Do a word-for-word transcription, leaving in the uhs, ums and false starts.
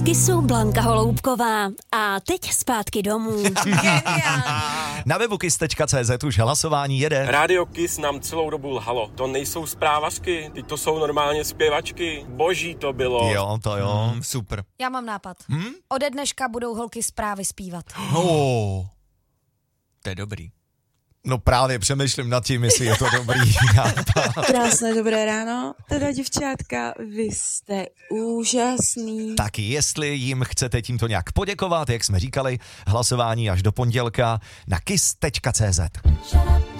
Z Kissu Blanka Holoubková. A teď zpátky domů. Na webu kiss tečka cé zet už hlasování jede. Rádio Kiss nám celou dobu lhalo. To nejsou zprávařky, ty to jsou normálně zpěvačky. Boží to bylo. Jo, to jo. Mm, super. Já mám nápad. Hm? Ode dneška budou holky zprávy zpívat. Oh, to je dobrý. No právě přemýšlím nad tím, jestli je to dobrý nápad. Krásné dobré ráno, teda děvčátka, vy jste úžasný. Tak jestli jim chcete tímto nějak poděkovat, jak jsme říkali, hlasování až do pondělka na kiss tečka cé zet.